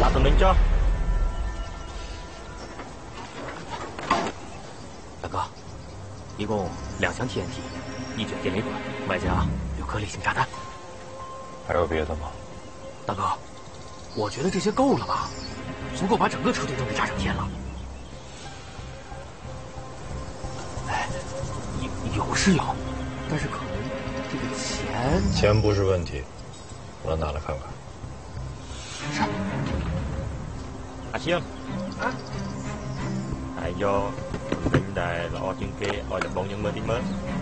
打灯笼胶。大哥，一共2箱 TNT，1卷电雷管，外加6颗类型炸弹。 还有别的吗？ 大哥，我觉得这些够了吧？足够把整个车队都给炸上天了。哎，有是有，但是可能这个钱不是问题，我能拿来看看。 是。 阿星， 啊。 係咗，唔定但係攞轉機，我就幫咗我啲乜？